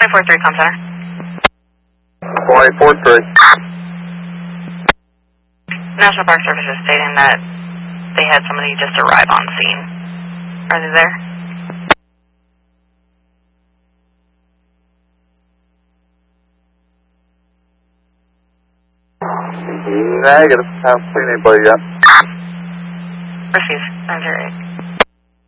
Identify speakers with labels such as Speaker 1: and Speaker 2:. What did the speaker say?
Speaker 1: 243, com center.
Speaker 2: 243.
Speaker 1: National Park Service is stating that they had somebody just arrive on scene. Are they there?
Speaker 2: Negative. Haven't seen anybody yet.
Speaker 1: Receive. 908.